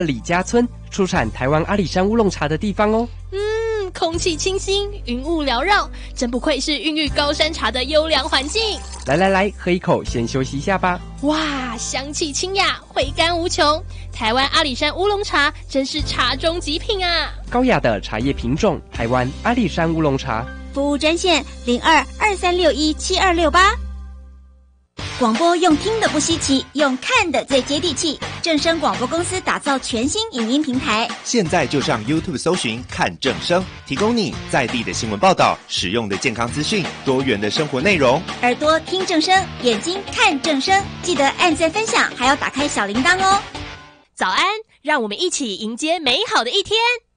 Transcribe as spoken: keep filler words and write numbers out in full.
李家村，出产台湾阿里山乌龙茶的地方哦。 嗯，空气清新，云雾缭绕，真不愧是孕育高山茶的优良环境。 来来来，喝一口，先休息一下吧。 哇，香气清雅，回甘无穷。台湾阿里山乌龙茶真是茶中极品啊！ 高雅的茶叶品种，台湾阿里山乌龙茶。 服务专线零二二三六一七二六八。广播用听的不稀奇，用看的最接地气。正声广播公司打造全新影音平台， 现在就上 YouTube 搜寻看正声，提供你在地的新闻报道、实用的健康资讯、多元的生活内容。 耳朵听正声，眼睛看正声，记得按赞分享，还要打开小铃铛哦。 早安，让我们一起迎接美好的一天。